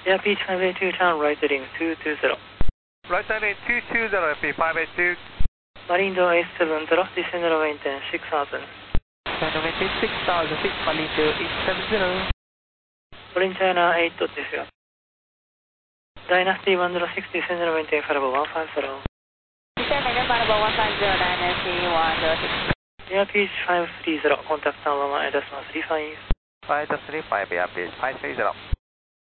Yeah, Beach 582, turn right heading 220. Right heading 220, FP 582. Marindo 870, descend runway 10, 6000. China maintain 6000 feet, Marindo 870. Calling China 8 ですよ。Dynasty 106, descend runway 10, Farabo 150. Descend runway Farabo 150, Dynasty 106. Yeah, Beach 530, contact number 1, Airbus 135. Airbus 135, yeah, Beach 530.